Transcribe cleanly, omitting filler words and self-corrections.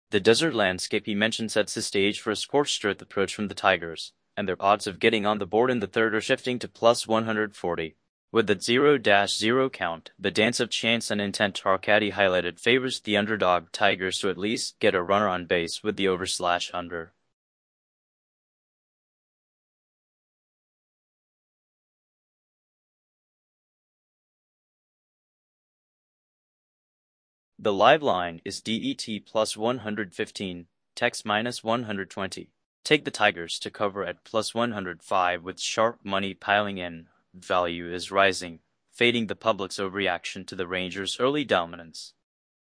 The desert landscape he mentioned sets the stage for a scorched earth approach from the Tigers, and their odds of getting on the board in the third are shifting to plus 140. With the 0-0 count, the dance of chance and intent Tarkati highlighted favors the underdog Tigers to at least get a runner on base with the over/under. The live line is DET plus 115, text minus 120. Take the Tigers to cover at plus 105 with sharp money piling in. Value is rising, fading the public's overreaction to the Rangers' early dominance.